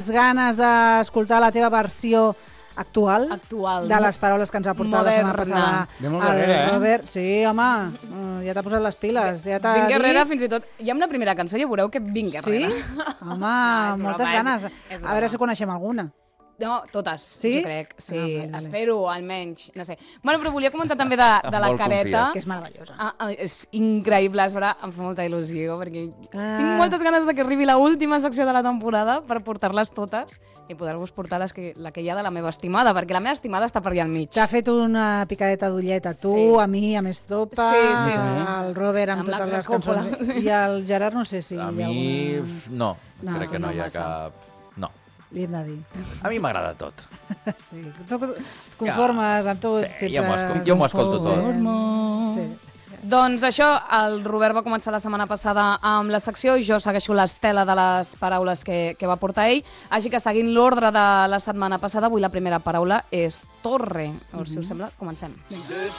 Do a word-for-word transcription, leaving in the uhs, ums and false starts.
ganes d'escoltar la teva versió actual, actual de les paraules que ens ha portat la setmana passada el Robert. Sí, home, ja t'ha posat les piles. Ja Vinc Guerrera, fins i tot. Ja amb la primera cançó ja veureu que vinc Guerrera. Sí? Home, moltes ganes. A veure si coneixem alguna. No, totes, sí? jo crec. Sí, ah, vale, vale. Espero, almenys, no sé. Bueno, però volia comentar també de, de la careta. Que és meravellosa. Ah, ah, és increïble, és vera, em fa molta il·lusió, perquè ah. tinc moltes ganes de que arribi l'última secció de la temporada per portar-les totes i poder-vos portar les que, la que hi ha de la meva estimada, perquè la meva estimada està per allà al mig. T'ha fet una picadeta d'ullet a tu, sí. a mi, a més topa, sí, sí, sí. el Robert amb, amb totes les cançons. Sí. I el Gerard no sé si... A mi, alguna... no, no, crec que no, no hi ha massa. cap... No. Li hem de dir. A mi m'agrada tot. Sí, tu et conformes amb tot. Sí, jo m'ho escolto tot. Sí. Doncs això, el Robert va començar la setmana passada amb la secció i jo segueixo l'estela de les paraules que, que va portar ell. Així que seguint l'ordre de la setmana passada, avui la primera paraula és torre. O, si us sembla, comencem. Vinga.